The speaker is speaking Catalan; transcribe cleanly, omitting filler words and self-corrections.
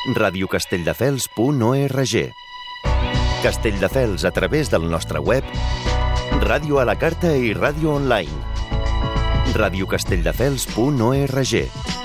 radiocastelldefels.org. Castelldefels a través del nostre web, ràdio a la carta i ràdio online. radiocastelldefels.org.